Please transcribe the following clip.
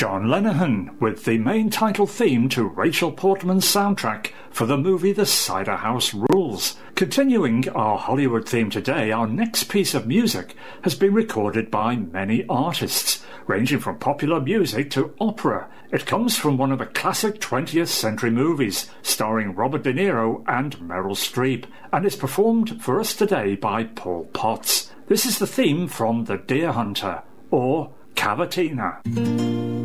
John Lenihan with the main title theme to Rachel Portman's soundtrack for the movie The Cider House Rules. Continuing our Hollywood theme today, our next piece of music has been recorded by many artists, ranging from popular music to opera. It comes from one of the classic 20th century movies, starring Robert De Niro and Meryl Streep, and is performed for us today by Paul Potts. This is the theme from The Deer Hunter, or Cavatina.